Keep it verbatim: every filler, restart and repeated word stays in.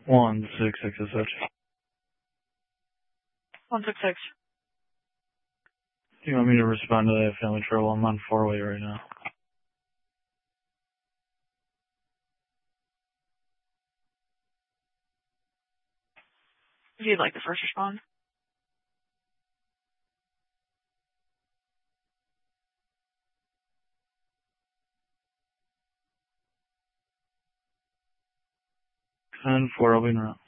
One six six is such. One six six. Do you want me to respond to that family trouble? I'm on four way right now. If you'd like to first respond. ten four, I'll be in around.